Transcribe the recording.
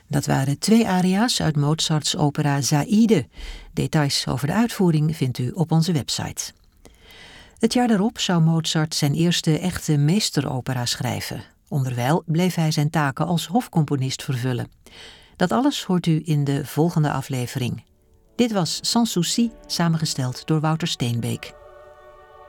Dat waren 2 aria's uit Mozarts opera Zaïde. Details over de uitvoering vindt u op onze website. Het jaar daarop zou Mozart zijn eerste echte meesteropera schrijven. Onderwijl bleef hij zijn taken als hofcomponist vervullen. Dat alles hoort u in de volgende aflevering. Dit was Sans Souci, samengesteld door Wouter Steenbeek.